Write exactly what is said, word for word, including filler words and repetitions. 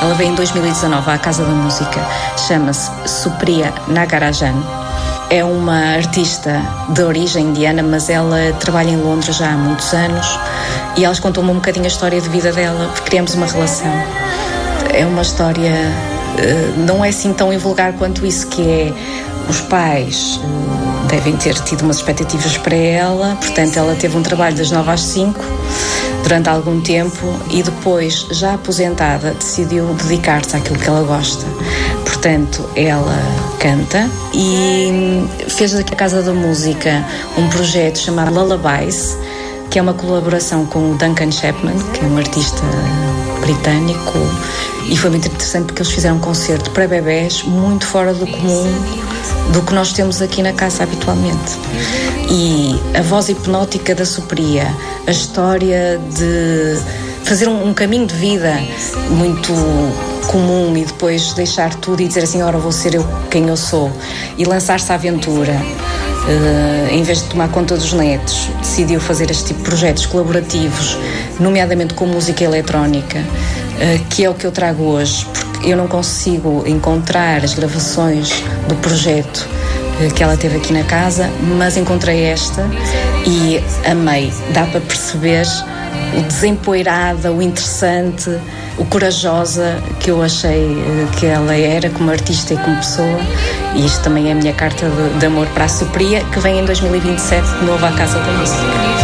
Ela veio em dois mil e dezanove à Casa da Música, chama-se Supriya Nagarajan. É uma artista de origem indiana, mas ela trabalha em Londres já há muitos anos e elas contam-me um bocadinho a história de vida dela, porque criamos uma relação. É uma história, não é assim tão invulgar quanto isso, que é, os pais devem ter tido umas expectativas para ela, portanto ela teve um trabalho das nove às cinco durante algum tempo e depois, já aposentada, decidiu dedicar-se àquilo que ela gosta. Portanto, ela canta e fez aqui a Casa da Música um projeto chamado Lullabies, que é uma colaboração com o Duncan Chapman, que é um artista britânico, e foi muito interessante porque eles fizeram um concerto para bebés muito fora do comum do que nós temos aqui na casa habitualmente. E a voz hipnótica da Supriya, a história de fazer um, um caminho de vida muito comum e depois deixar tudo e dizer assim, ora vou ser eu quem eu sou, e lançar-se à aventura, uh, em vez de tomar conta dos netos, decidiu fazer este tipo de projetos colaborativos, nomeadamente com música eletrónica, uh, que é o que eu trago hoje, porque eu não consigo encontrar as gravações do projeto uh, que ela teve aqui na casa, mas encontrei esta e amei. Dá para perceber o desempoeirada, o interessante, o corajosa que eu achei que ela era como artista e como pessoa. E isto também é a minha carta de, de amor para a Supriya, que vem em dois mil e vinte e sete de novo à Casa da Música.